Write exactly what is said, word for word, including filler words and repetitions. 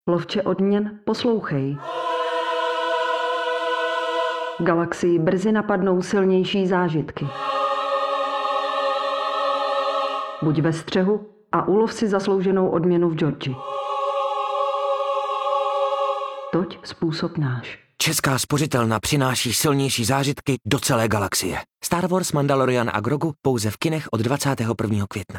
Lovče odměn, poslouchej. Galaxii brzy napadnou silnější zážitky. Buď ve střehu a ulov si zaslouženou odměnu v Georgii. Toť způsob náš. Česká spořitelna přináší silnější zážitky do celé galaxie. Star Wars, Mandalorian a Grogu pouze v kinech od dvacátého prvního května.